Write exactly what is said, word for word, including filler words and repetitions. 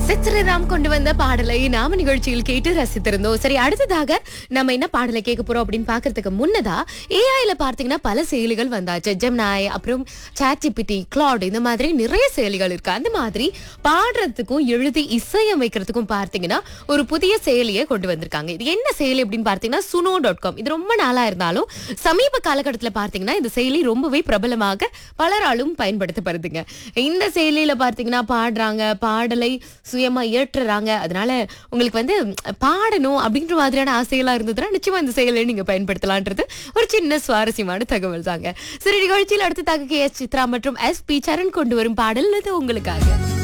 சித்திரராம் கொண்டு வந்த பாடலை நாம நிகழ்ச்சியில் கேட்டு ரசித்திருந்தோம். சரி, அடுத்ததாக நம்ம என்ன பாடலை கேட்க போறோம் அப்படின்னு பாக்குறதுக்கு முன்னதா ஏஐல பார்த்தீங்கன்னா பல செயலிகள் வந்தாச்சு. ஜெமினாய், அப்புறம் சாட்ஜிபிடி, கிளாட், இந்த மாதிரி நிறைய செயலிகள் இருக்கு. அந்த மாதிரி பாடுறதுக்கும் எழுதி இசையமைக்கிறதுக்கும் பார்த்தீங்கன்னா ஒரு புதிய செயலியை கொண்டு வந்திருக்காங்க. இது என்ன செயலி அப்படின்னு பார்த்தீங்கன்னா சுனோ டாட் காம். இது ரொம்ப நாளா இருந்தாலும் சமீப காலகட்டத்தில் பார்த்தீங்கன்னா இந்த செயலி ரொம்பவே பிரபலமாக பலராலும் பயன்படுத்தப்படுதுங்க. இந்த செயலியில பார்த்தீங்கன்னா பாடுறாங்க, பாடலை சுயமா ஏற்றுறாங்க. அதனால உங்களுக்கு வந்து பாடணும் அப்படின்ற மாதிரியான ஆசையெல்லாம் இருந்ததுன்னா நிச்சயமா இந்த செயலை நீங்க பயன்படுத்தலான்றது ஒரு சின்ன சுவாரஸ்யமான தகவல் தாங்க. சரி, நிகழ்ச்சியில் அடுத்ததாக கே எஸ் சித்ரா மற்றும் எஸ் பி சரண் கொண்டு வரும் பாடல் இது உங்களுக்காக.